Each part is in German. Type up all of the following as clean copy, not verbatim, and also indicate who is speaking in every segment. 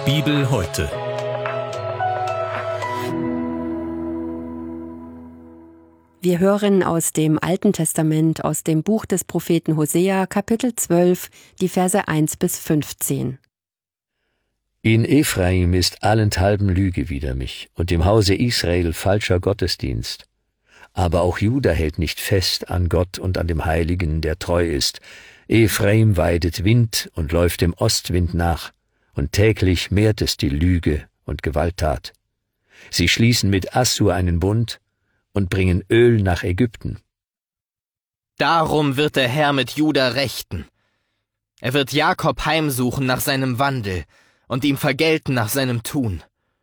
Speaker 1: Bibel heute.
Speaker 2: Wir hören aus dem Alten Testament, aus dem Buch des Propheten Hosea, Kapitel 12, die Verse 1 bis 15.
Speaker 3: In Ephraim ist allenthalben Lüge wider mich, und im Hause Israel falscher Gottesdienst. Aber auch Juda hält nicht fest an Gott und an dem Heiligen, der treu ist. Ephraim weidet Wind und läuft dem Ostwind nach, und täglich mehrt es die Lüge und Gewalttat. Sie schließen mit Assur einen Bund und bringen Öl nach Ägypten.
Speaker 4: Darum wird der Herr mit Juda rechten. Er wird Jakob heimsuchen nach seinem Wandel und ihm vergelten nach seinem Tun.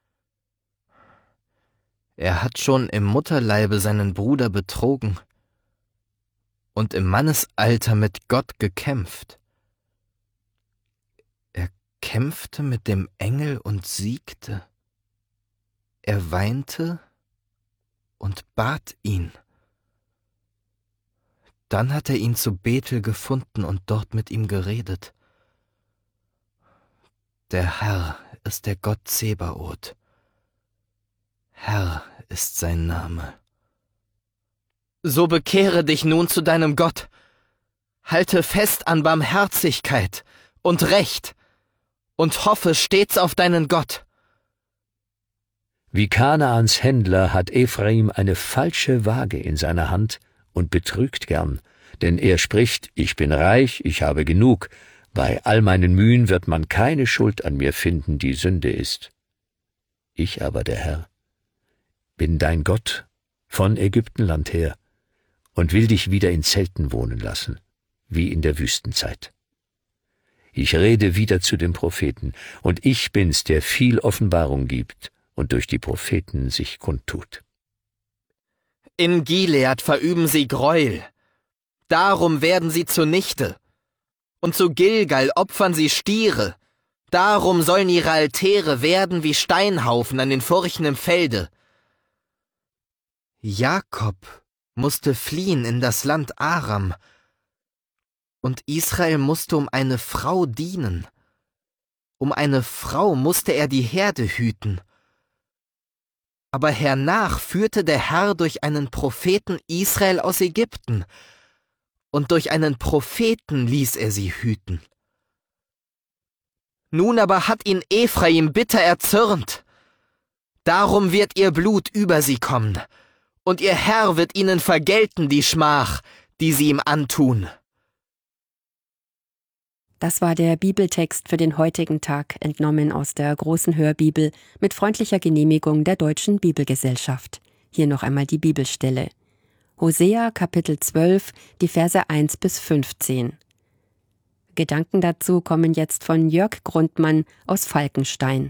Speaker 4: Er hat schon im Mutterleibe seinen Bruder betrogen und im Mannesalter mit Gott gekämpft. Er kämpfte mit dem Engel und siegte. Er weinte und bat ihn. Dann hat er ihn zu Bethel gefunden und dort mit ihm geredet. Der Herr ist der Gott Zebaoth. Herr ist sein Name. So bekehre dich nun zu deinem Gott. Halte fest an Barmherzigkeit und Recht und hoffe stets auf deinen Gott.
Speaker 3: Wie Kanaans Händler hat Ephraim eine falsche Waage in seiner Hand und betrügt gern, denn er spricht, ich bin reich, ich habe genug, bei all meinen Mühen wird man keine Schuld an mir finden, die Sünde ist. Ich aber, der Herr, bin dein Gott von Ägyptenland her und will dich wieder in Zelten wohnen lassen, wie in der Wüstenzeit. Ich rede wieder zu den Propheten, und ich bin's, der viel Offenbarung gibt und durch die Propheten sich kundtut.
Speaker 4: In Gilead verüben sie Gräuel, darum werden sie zunichte. Und zu Gilgal opfern sie Stiere, darum sollen ihre Altäre werden wie Steinhaufen an den Furchen im Felde. Jakob musste fliehen in das Land Aram, und Israel musste um eine Frau dienen. Um eine Frau musste er die Herde hüten. Aber hernach führte der Herr durch einen Propheten Israel aus Ägypten, und durch einen Propheten ließ er sie hüten. Nun aber hat ihn Ephraim bitter erzürnt. Darum wird ihr Blut über sie kommen, und ihr Herr wird ihnen vergelten die Schmach, die sie ihm antun.
Speaker 2: Das war der Bibeltext für den heutigen Tag, entnommen aus der großen Hörbibel mit freundlicher Genehmigung der Deutschen Bibelgesellschaft. Hier noch einmal die Bibelstelle. Hosea, Kapitel 12, die Verse 1 bis 15. Gedanken dazu kommen jetzt von Jörg Grundmann aus Falkenstein.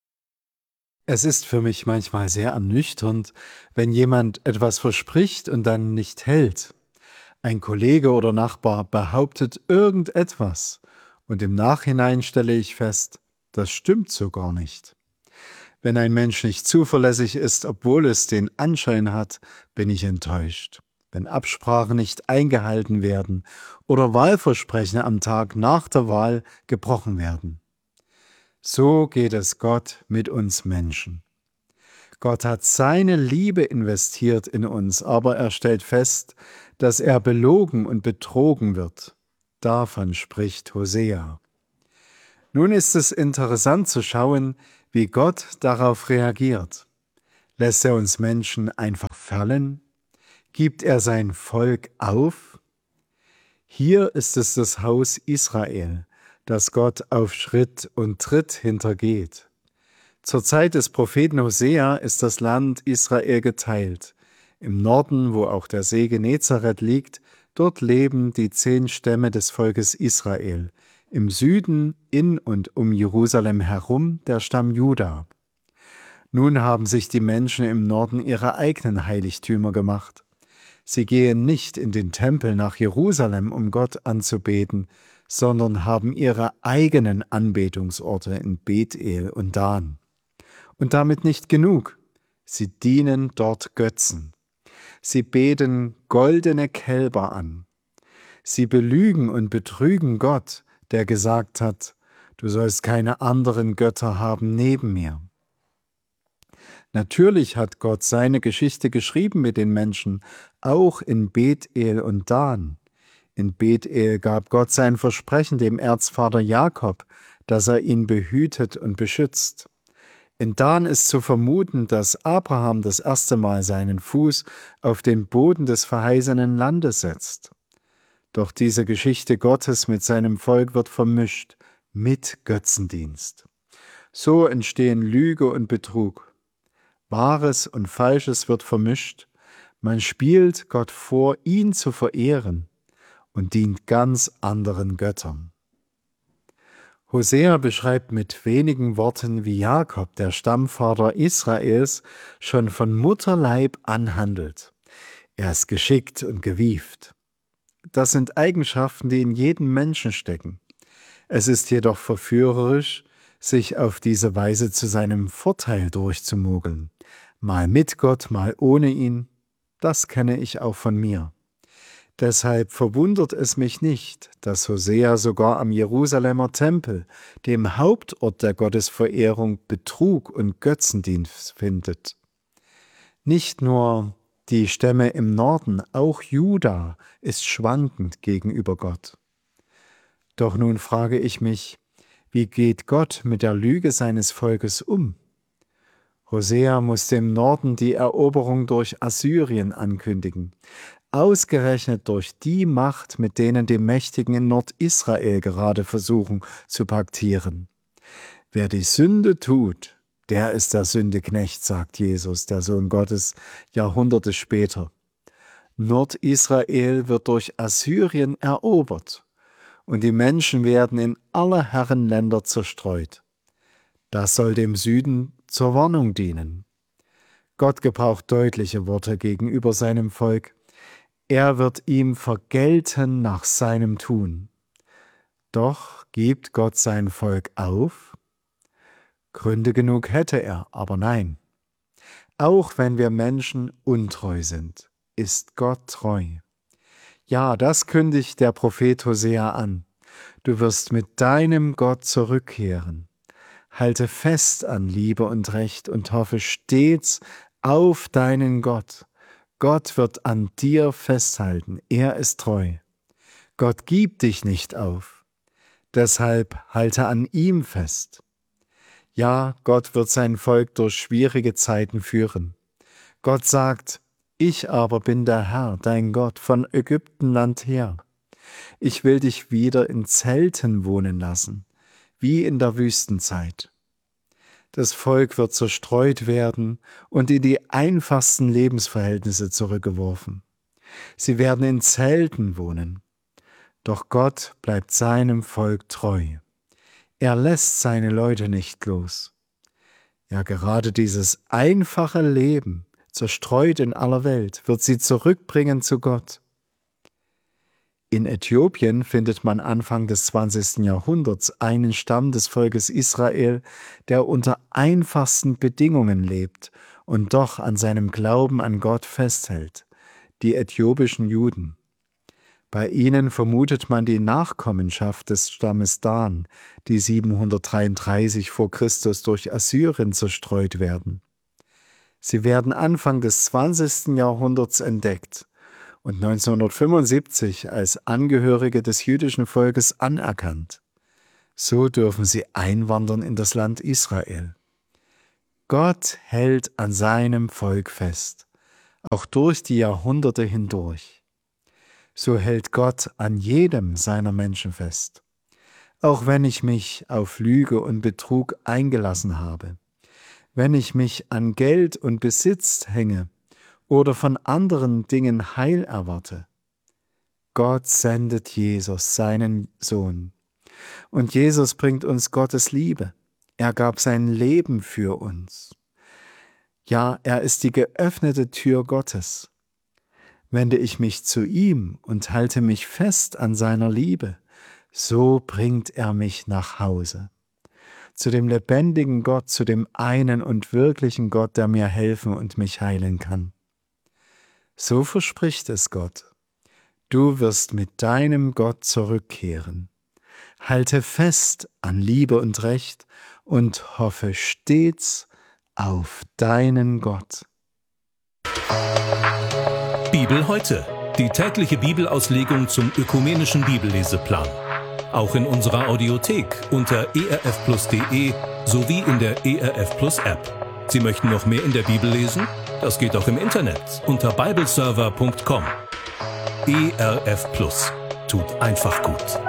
Speaker 5: Es ist für mich manchmal sehr ernüchternd, wenn jemand etwas verspricht und dann nicht hält. Ein Kollege oder Nachbar behauptet irgendetwas und im Nachhinein stelle ich fest, das stimmt so gar nicht. Wenn ein Mensch nicht zuverlässig ist, obwohl es den Anschein hat, bin ich enttäuscht. Wenn Absprachen nicht eingehalten werden oder Wahlversprechen am Tag nach der Wahl gebrochen werden. So geht es Gott mit uns Menschen. Gott hat seine Liebe investiert in uns, aber er stellt fest, dass er belogen und betrogen wird. Davon spricht Hosea. Nun ist es interessant zu schauen, wie Gott darauf reagiert. Lässt er uns Menschen einfach fallen? Gibt er sein Volk auf? Hier ist es das Haus Israel, das Gott auf Schritt und Tritt hintergeht. Zur Zeit des Propheten Hosea ist das Land Israel geteilt. Im Norden, wo auch der See Genezareth liegt, dort leben die 10 Stämme des Volkes Israel. Im Süden, in und um Jerusalem herum, der Stamm Juda. Nun haben sich die Menschen im Norden ihre eigenen Heiligtümer gemacht. Sie gehen nicht in den Tempel nach Jerusalem, um Gott anzubeten, sondern haben ihre eigenen Anbetungsorte in Bethel und Dan. Und damit nicht genug. Sie dienen dort Götzen. Sie beten goldene Kälber an. Sie belügen und betrügen Gott, der gesagt hat, Du sollst keine anderen Götter haben neben mir. Natürlich hat Gott seine Geschichte geschrieben mit den Menschen, auch in Bethel und Dan. In Bethel gab Gott sein Versprechen dem Erzvater Jakob, dass er ihn behütet und beschützt. In Dan ist zu vermuten, dass Abraham das erste Mal seinen Fuß auf den Boden des verheißenen Landes setzt. Doch diese Geschichte Gottes mit seinem Volk wird vermischt mit Götzendienst. So entstehen Lüge und Betrug. Wahres und Falsches wird vermischt. Man spielt Gott vor, ihn zu verehren, und dient ganz anderen Göttern. Hosea beschreibt mit wenigen Worten, wie Jakob, der Stammvater Israels, schon von Mutterleib an handelt. Er ist geschickt und gewieft. Das sind Eigenschaften, die in jedem Menschen stecken. Es ist jedoch verführerisch, sich auf diese Weise zu seinem Vorteil durchzumogeln. Mal mit Gott, mal ohne ihn. Das kenne ich auch von mir. Deshalb verwundert es mich nicht, dass Hosea sogar am Jerusalemer Tempel, dem Hauptort der Gottesverehrung, Betrug und Götzendienst findet. Nicht nur die Stämme im Norden, auch Juda ist schwankend gegenüber Gott. Doch nun frage ich mich, wie geht Gott mit der Lüge seines Volkes um? Hosea muss dem Norden die Eroberung durch Assyrien ankündigen. Ausgerechnet durch die Macht, mit denen die Mächtigen in Nordisrael gerade versuchen zu paktieren. Wer die Sünde tut, der ist der Sündeknecht, sagt Jesus, der Sohn Gottes, Jahrhunderte später. Nordisrael wird durch Assyrien erobert und die Menschen werden in alle Herrenländer zerstreut. Das soll dem Süden zur Warnung dienen. Gott gebraucht deutliche Worte gegenüber seinem Volk. Er wird ihm vergelten nach seinem Tun. Doch gibt Gott sein Volk auf? Gründe genug hätte er, aber nein. Auch wenn wir Menschen untreu sind, ist Gott treu. Ja, das kündigt der Prophet Hosea an. Du wirst mit deinem Gott zurückkehren. Halte fest an Liebe und Recht und hoffe stets auf deinen Gott. Gott wird an dir festhalten, er ist treu. Gott gibt dich nicht auf, deshalb halte an ihm fest. Ja, Gott wird sein Volk durch schwierige Zeiten führen. Gott sagt, ich aber bin der Herr, dein Gott, von Ägyptenland her. Ich will dich wieder in Zelten wohnen lassen, wie in der Wüstenzeit. Das Volk wird zerstreut werden und in die einfachsten Lebensverhältnisse zurückgeworfen. Sie werden in Zelten wohnen. Doch Gott bleibt seinem Volk treu. Er lässt seine Leute nicht los. Ja, gerade dieses einfache Leben, zerstreut in aller Welt, wird sie zurückbringen zu Gott. In Äthiopien findet man Anfang des 20. Jahrhunderts einen Stamm des Volkes Israel, der unter einfachsten Bedingungen lebt und doch an seinem Glauben an Gott festhält, die äthiopischen Juden. Bei ihnen vermutet man die Nachkommenschaft des Stammes Dan, die 733 vor Christus durch Assyrien zerstreut werden. Sie werden Anfang des 20. Jahrhunderts entdeckt und 1975 als Angehörige des jüdischen Volkes anerkannt. So dürfen sie einwandern in das Land Israel. Gott hält an seinem Volk fest, auch durch die Jahrhunderte hindurch. So hält Gott an jedem seiner Menschen fest, auch wenn ich mich auf Lüge und Betrug eingelassen habe, wenn ich mich an Geld und Besitz hänge oder von anderen Dingen Heil erwarte. Gott sendet Jesus, seinen Sohn. Und Jesus bringt uns Gottes Liebe. Er gab sein Leben für uns. Ja, er ist die geöffnete Tür Gottes. Wende ich mich zu ihm und halte mich fest an seiner Liebe, so bringt er mich nach Hause. Zu dem lebendigen Gott, zu dem einen und wirklichen Gott, der mir helfen und mich heilen kann. So verspricht es Gott. Du wirst mit deinem Gott zurückkehren. Halte fest an Liebe und Recht und hoffe stets auf deinen Gott.
Speaker 1: Bibel heute. Die tägliche Bibelauslegung zum ökumenischen Bibelleseplan. Auch in unserer Audiothek unter erfplus.de sowie in der ERF Plus App. Sie möchten noch mehr in der Bibel lesen? Das geht auch im Internet unter bibleserver.com. ERF Plus tut einfach gut.